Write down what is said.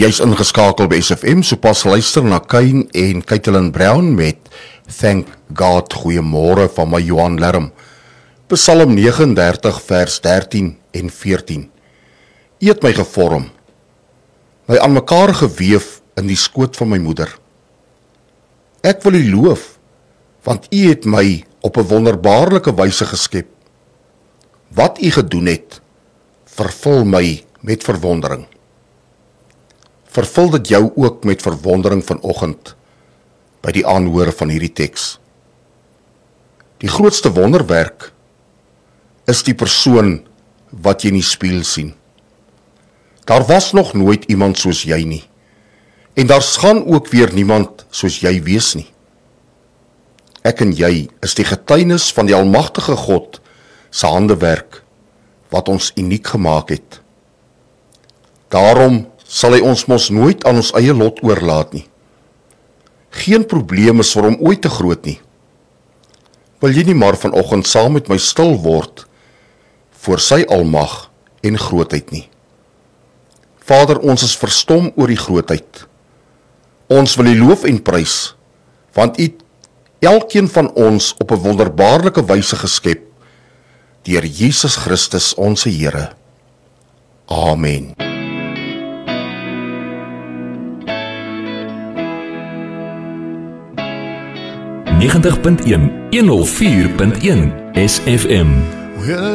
Jy is ingeskakel by SFM, sopas luister na Kane en Caitlin Brown met Thank God, goeiemôre van my Johan Lerm. Psalm 39 vers 13 en 14. U het my gevorm, my aan mekaar geweef in die skoot van my moeder. Ek wil u loof, want u het my op 'n wonderbaarlike wyse geskep. Wat u gedoen het, vervul my met verwondering. Vervul dit jou ook met verwondering vanoggend by die aanhoor van hierdie teks. Die grootste wonderwerk is die persoon wat jy in die spieël sien. Daar was nog nooit iemand soos jy nie, en daar gaan ook weer niemand soos jy wees nie. Ek en jy is die getuienis van die almagtige God se handewerk wat ons uniek gemaak het. Daarom sal hy ons mos nooit aan ons eie lot oorlaat nie. Geen probleem is vir hom ooit te groot nie. Wil jy nie maar vanoggend saam met my stil word voor sy almag en grootheid nie? Vader, ons is verstom oor die grootheid. Ons wil U loof en prys, want U elkeen van ons op 'n wonderbaarlike wyse geskep, deur Jesus Christus ons Here. Amen. 90.1 104.1 SFM